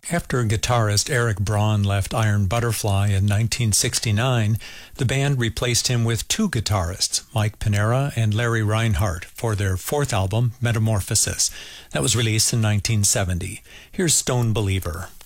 After guitarist Eric Braun left Iron Butterfly in 1969, the band replaced him with two guitarists, Mike Pinera and Larry Reinhardt, for their fourth album, Metamorphosis. That was released in 1970. Here's Stone Believer.